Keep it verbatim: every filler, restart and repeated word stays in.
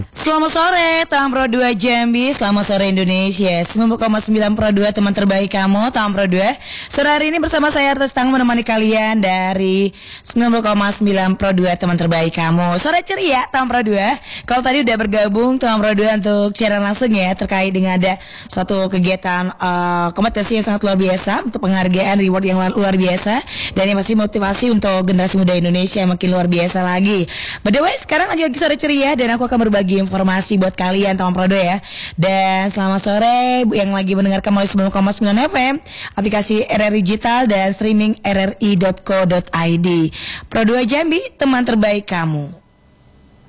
Selamat sore, Tam Pro dua Jambi. Selamat sore Indonesia. sembilan puluh koma sembilan Pro dua, teman terbaik kamu, Tam Pro dua. Sore hari ini bersama saya Artis Tang menemani kalian dari sembilan puluh koma sembilan Pro dua, teman terbaik kamu. Sore ceria, Tam Pro dua. Kalau tadi udah bergabung Tam Pro dua untuk siaran langsung ya, terkait dengan ada suatu kegiatan uh, kompetisi yang sangat luar biasa, untuk penghargaan reward yang luar biasa, dan yang masih motivasi untuk generasi muda Indonesia yang makin luar biasa lagi. By the way, sekarang lagi lagi sore ceria dan aku akan berbagi informasi buat kalian Tam Pro dua ya. Dan selamat sore yang lagi mendengarkan melalui sembilan koma sembilan F M, aplikasi R R I Digital dan streaming r r i dot co dot i d. Pro dua Jambi, teman terbaik kamu.